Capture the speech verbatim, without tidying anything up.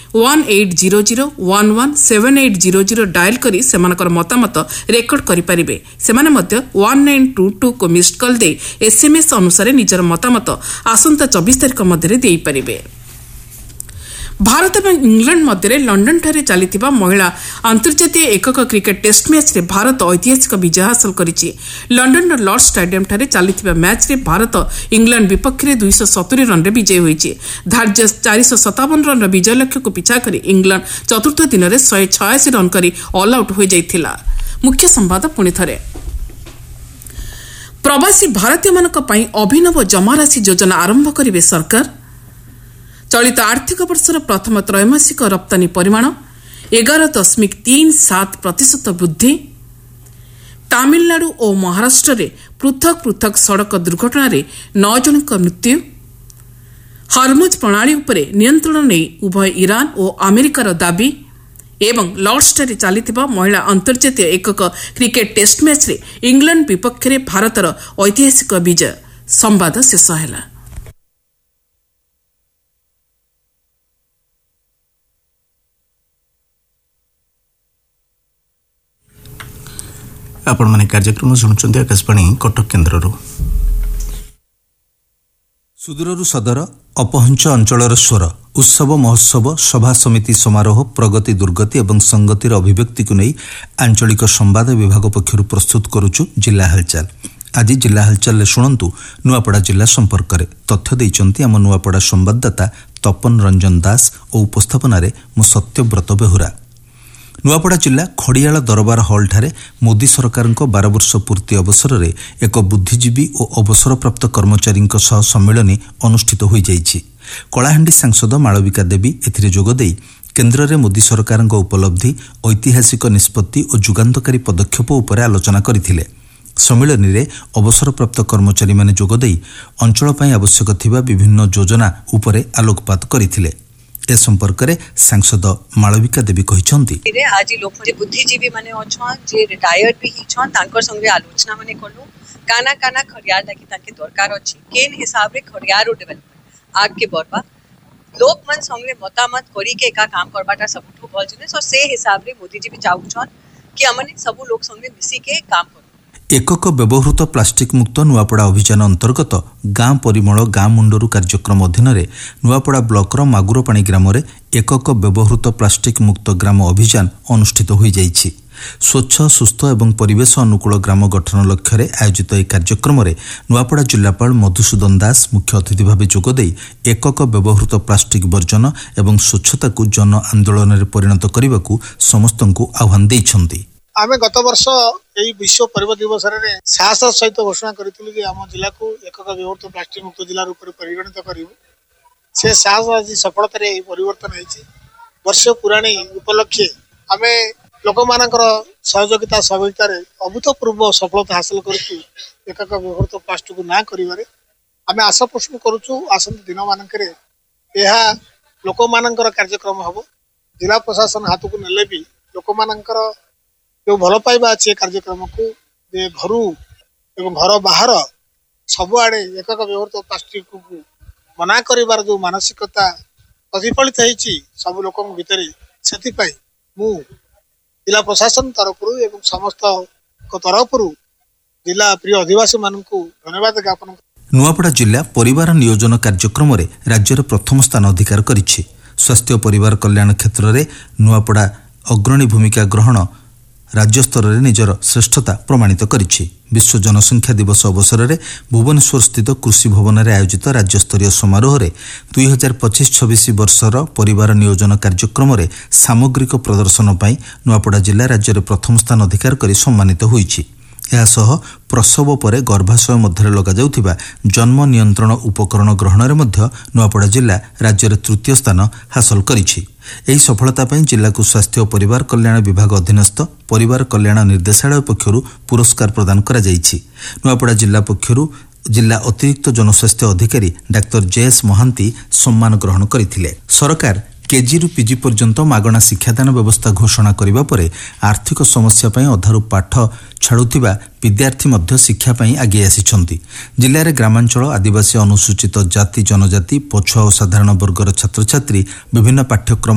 One eight zero zero one one seven eight zero zero dial करी सेमानकर मतामत record करिपारिबे। सेमाने Madhya one nine to to को missed call दे SMS अनुसार निजर मतामत आसंता चौबीस तारिख मध्य देई पारिबे। भारत और इंग्लैंड मध्य लंडन ठारे चलिथिबा महिला अंतर्जातीय एकक क्रिकेट टेस्ट मैच रे भारत ऐतिहासिक विजय हासिल करिछि। लंडन लॉर्ड स्टेडियम ठारे चलिथिबा मैच रे भारत इंग्लैंड विपक्ष में दुई सौ सतुरी रन रे विजयी होइछि। धार्य चार सौ सतावन रन विजय लक्ष्य को पिछा करी इंग्लैंड चतुर्थ दिन में शहे छयासी रन करी ऑल आउट हो जाइथिला। मुख्य संवाद पुणी थरे। प्रवासी भारतीय मानक पई अभिनव जमाराशि योजना आरंभ करिवे सरकार। चलित आर्थिक वर्षर प्रथम त्रैमासिक रप्तानी परिमाण एगार दशमिक तीन सात प्रतिशत वृद्धि। तामिलनाडु और महाराष्ट्र में पृथक पृथक सड़क दुर्घटन नौ जन मृत्यु। हरमुज प्रणाली उपरे नियंत्रण नहीं उभय ईरान और अमेरिकार दाबी। एवं लॉर्ड्स चलिथिबा महिला अंतर्जातीय एकक क्रिकेट टेस्ट मैच रे इंग्लैंड विपक्ष में भारतर ऐतिहासिक विजय। संवाद शेष है। आपण माने कार्यक्रम शुणुचंती आकाशवाणी कटक केन्द्ररू। सुदूररू सदर अपहंच अंचलर स्वर उत्सव महोत्सव सभा समिति समारोह प्रगति दुर्गति एवं संगतिर अभिव्यक्ति को नहीं आंचलिक संवाद विभाग पक्षरु प्रस्तुत करुचु जिला हालचाल। आज जिला हालचाल शुणु नुआपड़ा जिला संपर्क में तथ्य देइचंती आम नुआपड़ा संवाददाता तपन रंजन दास और उपस्थापन मु सत्यव्रत बेहुरा। नुआपड़ा जिला खड़ियाल दरबार हॉल ठारे मोदी सरकार बार वर्ष पूर्ति अवसर में एक बुद्धिजीवी और अवसरप्राप्त कर्मचारी सम्मेलन अनुष्ठित हो जाइछि। कलाहांडी सांसद मालविका देवी एथिरे जोगदेई केन्द्र में मोदी सरकार उपलब्धि ऐतिहासिक निष्पत्ति और जुगान्तकारी पदक्षेप उपर आलोचना करथिले। सम्मेलन में अवसरप्राप्त कर्मचारी माने जोगदेई अंचल पई आवश्यक थिबा विभिन्न योजना उपर आलोकपात करथिले। ए संपर्क में सांसद मालविका देवी कहिसंती आज लोक बुद्धिजीवी माने अछन जे रिटायर्ड भी हिछन तांकर संगे आलोचना माने करलु काना काना खड़ियार लागी ताके दरकार अछि केन हिसाब रे खड़ियार रो डेवलपमेंट आग के बरबा लोक मन संगे मतामत करी के का काम करबाटा सबठो भल जने सो से हिसाब रे मोदीजी भी चाहुछन कि हमने सब लोक संगे मिसी के काम करू। एकक व्यवहृत प्लास्टिक मुक्त नुआपड़ा अभियान अंतर्गत गाँ परिमल गाँ मुंडरू कार्यक्रम अधीन नुआपड़ा ब्लॉकर मागुरपाणी ग्राम में एकक व्यवहृत प्लास्टिक मुक्त ग्राम अभियान अनुष्ठित हो जाइछि। स्वच्छ सुस्थ एवं परिवेश अनुकूल ग्राम गठन लक्ष्य आयोजित यह कार्यक्रम में नुआपड़ा जिलापाल मधुसूदन दास मुख्य अतिथि भाव जोगदेई एकक व्यवहृत प्लास्टिक वर्जन एवं स्वच्छता को जन आंदोलन में परिणत करने को समस्त आह्वान देइछंती। आमे गत वर्ष यही विश्व परिवेश दिवस रे साहस सहित घोषणा करितलु जे आम जिला को एकक व्यवहृत प्लास्टिक मुक्त जिला रूप में परिगणित करिवु। से साहस आज सफलता रे परिवर्तन होइछि। वर्ष पुराणी उपलक्षे आमे लोकमानकर सहयोगिता सहभागिता रे अभूतपूर्व सफलता हासिल करिछु। एकक व्यवहृत प्लास्टिक को ना करिवारे आमे आशा पोषण करूछु आसंत दिन मानकरे एहा लोकमानकर कार्यक्रम हबो। जिला प्रशासन हाथ को नेले भी लोकमानकर जो भल पाइबा अच्छे कार्यक्रम को घर एवं घर बाहर सबुआड़े एकक व्यवहृत प्लास्टिक को मना कर जो मानसिकता प्रतिफलित होती सब लोक भितर से मु जिला प्रशासन तरफ एवं समस्त तरफ जिला प्रिय आदिवासी मान को धन्यवाद ज्ञापन। नुआपड़ा जिला परिवार नियोजन कार्यक्रम में राज्यर प्रथम स्थान अधिकार करिछि। स्वास्थ्य परिवार कल्याण क्षेत्र में नुआपड़ा अग्रणी भूमिका ग्रहण राज्य स्तर में निजर श्रेष्ठता प्रमाणित करिछि। विश्व जनसंख्या दिवस अवसर में भुवनेश्वर स्थित कृषि भवन में आयोजित राज्यस्तरीय समारोह में दुई हजार पचिश छब्बीस वर्षर परिवार नियोजन कार्यक्रम में सामग्रिक प्रदर्शन पर नुआपड़ा जिला राज्य में प्रथम स्थान अधिकार कर सम्मानित होइछि। एहासह प्रसव पर गर्भाशय मध्य लगा जाउथिबा जन्म नियंत्रण उपकरण ग्रहण में मध्य नुआपड़ा जिला राज्य में तृतीय स्थान हासिल करिछि। एही सफलता पर जिला को स्वास्थ्य और परिवार कल्याण विभाग अधीनस्थ परिवार कल्याण निर्देशालय पक्षरु पुरस्कार प्रदान करा जाइछि। नुआपड़ा जिला पक्षरु जिला अतिरिक्त जनस्वास्थ्य अधिकारी डाक्टर जयेश महांती सम्मान ग्रहण करथिले। सरकार केजी रु पीजी पर्यंत मागणा शिक्षादान व्यवस्था घोषणा करिबा परे आर्थिक समस्या पई अधारु पाठ छाड़ुथिबा विद्यार्थी मध्य शिक्षा पई आगे आसिछंती। जिल्ला रे ग्रामांचल आदिवासी अनुसूचित जाति जनजाति पछुआ और साधारण वर्गर छात्र छात्री विभिन्न पाठ्यक्रम